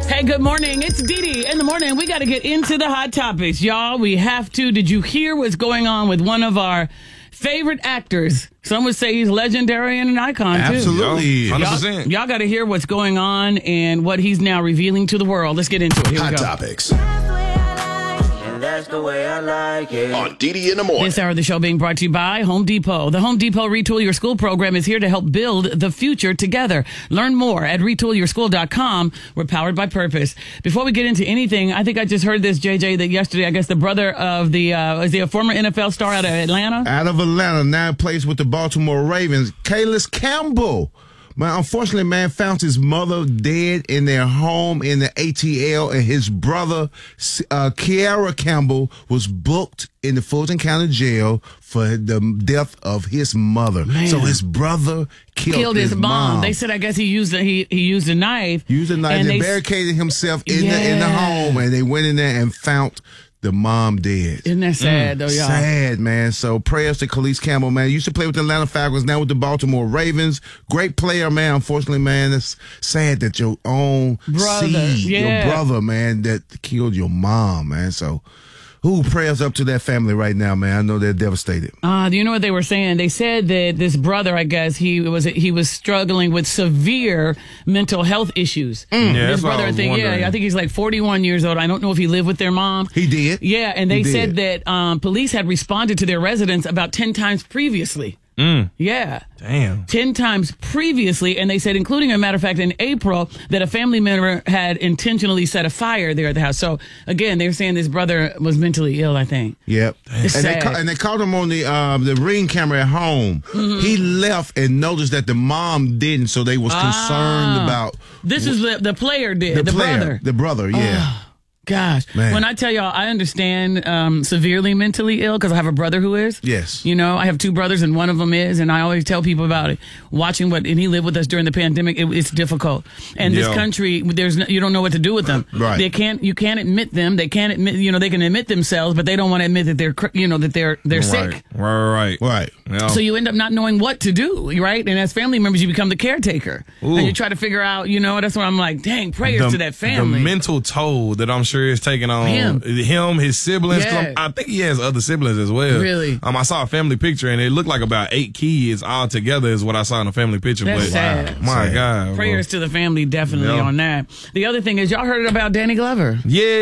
Hey, good morning. It's Dee Dee in the morning. We got to get into the hot topics, y'all. We have to. Did you hear what's going on with one of our favorite actors? Some would say he's legendary and an icon, too. Absolutely. 100%. Y'all got to hear what's going on and what he's now revealing to the world. Let's get into it. Here we go. Hot topics. That's the way I like it. On Dee in the morning. This hour of the show being brought to you by Home Depot. The Home Depot Retool Your School program is here to help build the future together. Learn more at retoolyourschool.com. We're powered by purpose. Before we get into anything, I think I just heard this, JJ, that yesterday, I guess the brother of the, is he a former NFL star out of Atlanta? Out of Atlanta, now plays with the Baltimore Ravens. Calais Campbell. Man, unfortunately, man, found his mother dead in their home in the ATL, and his brother, Kiara Campbell, was booked in the Fulton County Jail for the death of his mother. Man. So his brother killed his mom. They said, I guess he used a knife. Used a knife and barricaded himself in the home, and they went in there and found the mom dead. Isn't that sad, though, y'all? Sad, man. So prayers to Calais Campbell, man. Used to play with the Atlanta Falcons, now with the Baltimore Ravens. Great player, man. Unfortunately, man, it's sad that your own your brother, man, that killed your mom, man. So, prayers up to that family right now, man. I know they're devastated. Do you know what they were saying? They said that this brother, I guess, he was struggling with severe mental health issues. Yeah, This brother, I think he's like 41 years old. I don't know if he lived with their mom. He did. Yeah, and they said that police had responded to their residence about 10 times previously. Yeah. Damn. 10 times previously, and they said, including, a matter of fact, in April, that a family member had intentionally set a fire there at the house. So, again, they were saying this brother was mentally ill, I think. Yep. It's sad. And they caught him on the Ring camera at home. Mm-hmm. He left and noticed that the mom didn't, so they was concerned about... This is the player did, the brother. The brother, yeah. Gosh, man. When I tell y'all, I understand severely mentally ill because I have a brother who is. Yes. You know, I have two brothers and one of them is, and I always tell people about it. Watching and he lived with us during the pandemic, it's difficult. And this country, you don't know what to do with them. Right. You can't admit them. They can't admit, they can admit themselves, but they don't want to admit that they're sick. Right. Yeah. So you end up not knowing what to do, right? And as family members, you become the caretaker. Ooh. And you try to figure out, that's why I'm like, dang, prayers to that family. The mental toll that I'm sure is taking on him, his siblings. Yeah. I think he has other siblings as well. Really? I saw a family picture and it looked like about 8 kids all together is what I saw in the family picture. That's sad. My God. Prayers to the family, definitely on that. The other thing is, y'all heard about Danny Glover?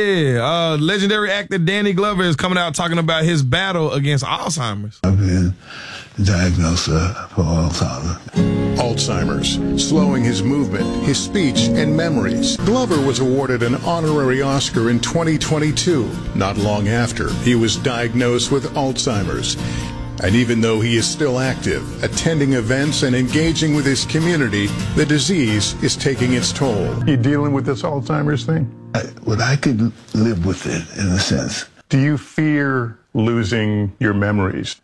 Yeah. Legendary actor Danny Glover is coming out talking about his battle against Alzheimer's. I've been diagnosed for Alzheimer's, slowing his movement, his speech, and memories. Glover was awarded an honorary Oscar in 2022, not long after he was diagnosed with Alzheimer's. And even though he is still active, attending events and engaging with his community, the disease is taking its toll. You dealing with this Alzheimer's thing? I could live with it in a sense. Do you fear losing your memories?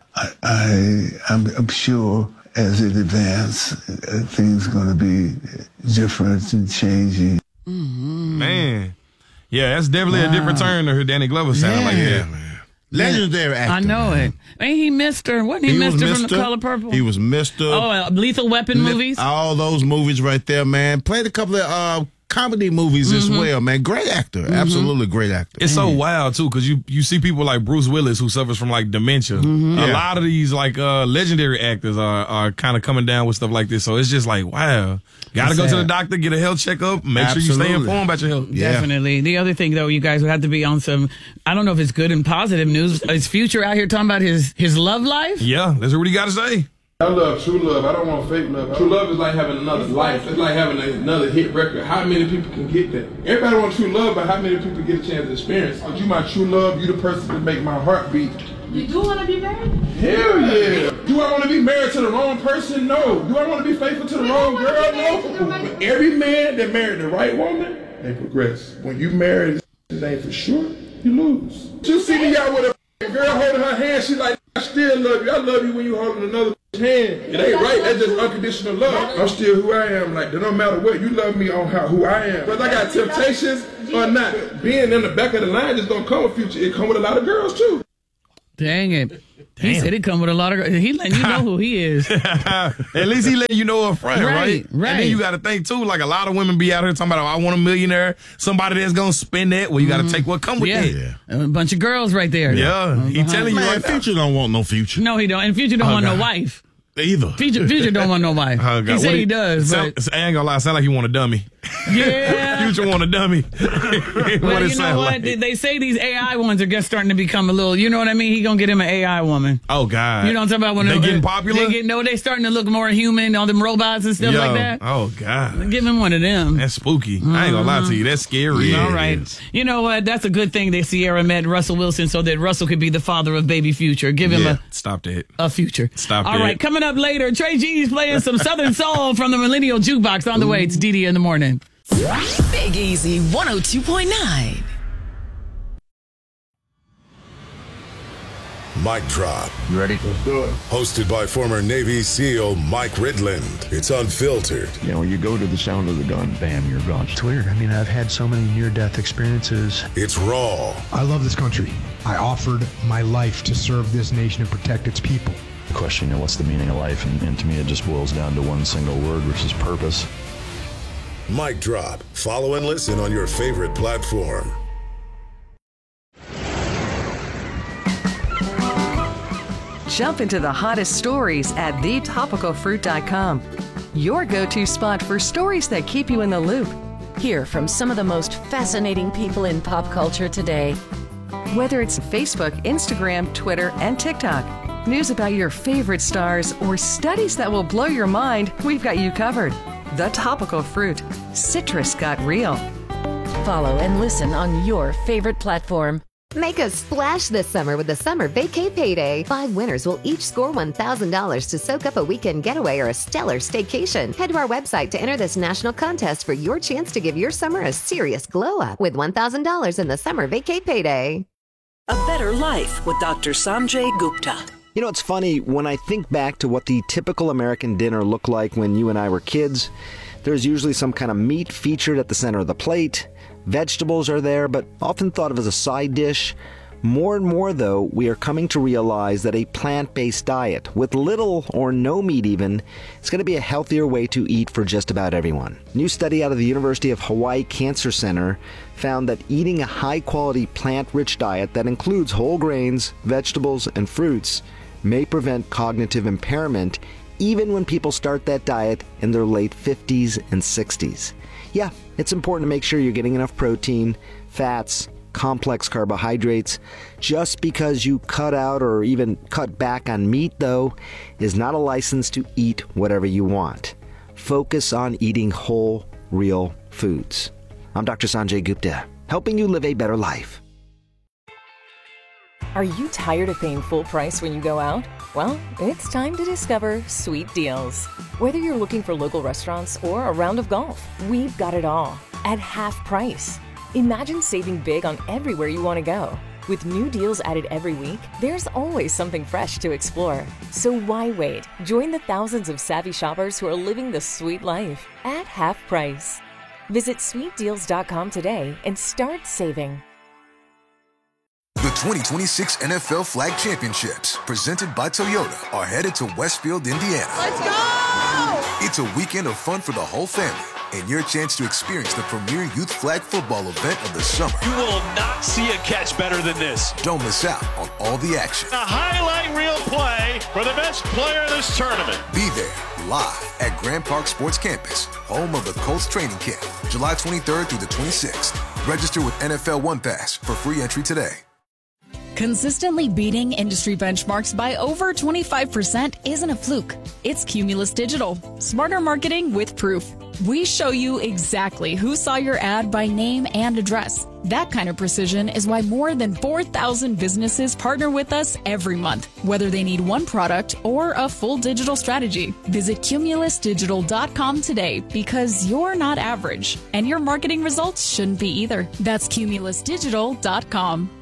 I'm sure as it advances, things are going to be different and changing. Mm-hmm. Man. Yeah, that's definitely a different turn to her Danny Glover sounding like that. Man. Legendary actor. I know it. Ain't he Mr.? Wasn't he Mr. from The Color Purple? He was Mr. Lethal Weapon movies? All those movies right there, man. Played a couple of comedy movies as well, man. Great actor. Absolutely great actor. It's so wild, too, because you see people like Bruce Willis who suffers from, like, dementia. A lot of these, like, legendary actors are kind of coming down with stuff like this. So it's just like, wow. Got to go to the doctor, get a health checkup, make sure you stay informed about your health. Yeah. Definitely. The other thing, though, you guys would have to be on some, I don't know if it's good and positive news. Is Future out here talking about his love life? Yeah, that's what he got to say. I love true love. I don't want fake love. True love is like having another life. It's like having another hit record. How many people can get that? Everybody wants true love, but how many people get a chance to experience? But you my true love, you the person that make my heart beat. You do want to be married? Hell yeah. Do I want to be married to the wrong person? No. Do I want to be faithful to the wrong girl? No. But every man that married the right woman, they progress. When you marry this ain't for sure, you lose. You see me out with a girl holding her hand, she like, I still love you. I love you when you holding another hand. It ain't right. That's just unconditional love. I'm still who I am. Like, no matter what, you love me on who I am. Whether I got temptations or not, being in the back of the line just don't come with Future. It come with a lot of girls too. Dang it. He said it come with a lot of. He letting you know who he is. At least he letting you know up front, right? Right. And then you got to think too. Like a lot of women be out here talking about, I want a millionaire. Somebody that's gonna spend that. Well, you got to take what come with that. Yeah. A bunch of girls right there. Yeah, he telling you Man, right now. Future don't want no future. No, he don't. And Future don't want no wife. Either. Future don't want no wife. Oh, God. He said he does, I but ain't gonna lie, sound like he want a dummy. yeah. Future want a dummy. Well, you know what? Like. They say these AI ones are just starting to become a little. You know what I mean? He gonna get him an AI woman. Oh God. You know what I'm talking about? When they getting popular? They starting to look more human. All them robots and stuff like that. Oh God. Give him one of them. That's spooky. I ain't gonna lie to you. That's scary. All right. You know what? That's a good thing that Sierra met Russell Wilson so that Russell could be the father of baby Future. Give him Stop that. a future. Stop All that. right. Coming up later, Trey G's playing some Southern Soul from the Millennial Jukebox. On the way, it's Didi in the morning. Big Easy 102.9. Mic Drop. You ready? Let's do it. Hosted by former Navy SEAL Mike Ridland. It's unfiltered. You know, you go to the sound of the gun, bam, you're gone. It's weird. I mean, I've had so many near-death experiences. It's raw. I love this country. I offered my life to serve this nation and protect its people. The question, you know, what's the meaning of life? And to me, it just boils down to one single word, which is purpose. Mic Drop. Follow and listen on your favorite platform. Jump into the hottest stories at thetopicalfruit.com. Your go-to spot for stories that keep you in the loop. Hear from some of the most fascinating people in pop culture today. Whether it's Facebook, Instagram, Twitter, and TikTok, news about your favorite stars, or studies that will blow your mind, we've got you covered. The Topical Fruit. Citrus got real. Follow and listen on your favorite platform. Make a splash this summer with the Summer Vacay Payday. 5 winners will each score $1,000 to soak up a weekend getaway or a stellar staycation. Head to our website to enter this national contest for your chance to give your summer a serious glow-up with $1,000 in the Summer Vacay Payday. A Better Life with Dr. Sanjay Gupta. You know, it's funny, when I think back to what the typical American dinner looked like when you and I were kids, there's usually some kind of meat featured at the center of the plate. Vegetables are there, but often thought of as a side dish. More and more, though, we are coming to realize that a plant-based diet, with little or no meat even, is going to be a healthier way to eat for just about everyone. A new study out of the University of Hawaii Cancer Center found that eating a high-quality plant-rich diet that includes whole grains, vegetables, and fruits may prevent cognitive impairment even when people start that diet in their late 50s and 60s. Yeah, it's important to make sure you're getting enough protein, fats, complex carbohydrates. Just because you cut out or even cut back on meat, though, is not a license to eat whatever you want. Focus on eating whole, real foods. I'm Dr. Sanjay Gupta, helping you live a better life. Are you tired of paying full price when you go out? Well, it's time to discover Sweet Deals. Whether you're looking for local restaurants or a round of golf, we've got it all at half price. Imagine saving big on everywhere you want to go. With new deals added every week, there's always something fresh to explore. So why wait? Join the thousands of savvy shoppers who are living the sweet life at half price. Visit sweetdeals.com today and start saving. The 2026 NFL Flag Championships, presented by Toyota, are headed to Westfield, Indiana. Let's go! It's a weekend of fun for the whole family and your chance to experience the premier youth flag football event of the summer. You will not see a catch better than this. Don't miss out on all the action. A highlight reel play for the best player in this tournament. Be there live at Grand Park Sports Campus, home of the Colts training camp, July 23rd through the 26th. Register with NFL One Pass for free entry today. Consistently beating industry benchmarks by over 25% isn't a fluke. It's Cumulus Digital. Smarter marketing with proof. We show you exactly who saw your ad by name and address. That kind of precision is why more than 4,000 businesses partner with us every month, whether they need one product or a full digital strategy. Visit cumulusdigital.com today, because you're not average and your marketing results shouldn't be either. That's cumulusdigital.com.